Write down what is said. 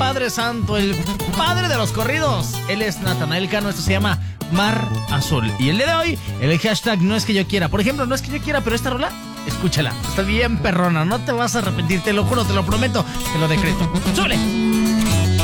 Padre Santo, el padre de los corridos. Él es Natanael Cano, esto se llama Mar Azul. Y el día de hoy, el hashtag no es que yo quiera. Por ejemplo, no es que yo quiera, pero esta rola, escúchala. Está bien perrona, no te vas a arrepentir, te lo juro, te lo prometo, te lo decreto. ¡Súbele!